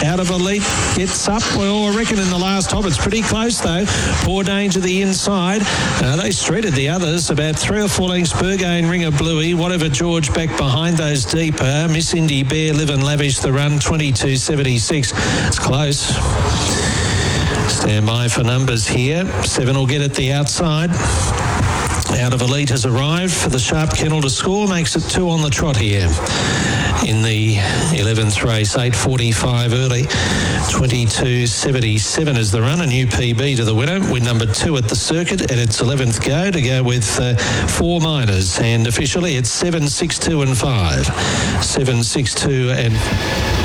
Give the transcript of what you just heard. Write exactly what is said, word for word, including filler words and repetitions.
Out of Elite gets up. Well, I reckon in the last hop, it's pretty close though. Poor Danger the inside. Uh, they streeted the others. About three or four lengths. Burgain, Ringer Bluey, whatever George back behind those deeper. Miss Indy, Bear, Live and Lavish the run, twenty-two seventy-six. It's close. Stand by for numbers here. Seven will get at the outside. Out of Elite has arrived for the Sharp Kennel to score. Makes it two on the trot here. In the eleventh race, eight forty-five early. twenty-two seventy-seven is the run. A new P B to the winner. Win number two at the circuit at its eleventh go to go with uh, four minors. And officially it's seven, six, two and five. seven, six, two and...